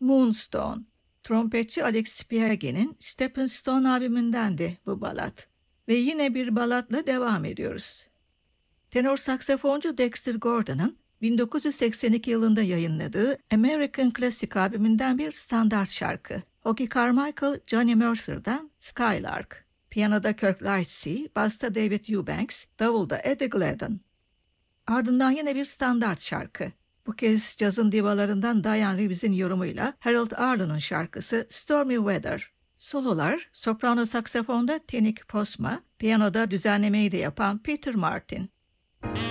Moonstone. Trompetçi Alex Spierge'nin Stepping Stone albümündendi bu balat. Ve yine bir balatla devam ediyoruz. Tenor saksafoncu Dexter Gordon'ın 1982 yılında yayınladığı American Classic albümünden bir standart şarkı. Hoagy Carmichael, Johnny Mercer'dan Skylark. Piyanoda Kirk Lightsey, basta David Eubanks, davulda Eddie Gladden. Ardından yine bir standart şarkı. Bu kez cazın divalarından Diane Reeves'in yorumuyla Harold Arlen'ın şarkısı Stormy Weather. Sololar, soprano saksafonda Tinik Posma, piyanoda düzenlemeyi de yapan Peter Martin.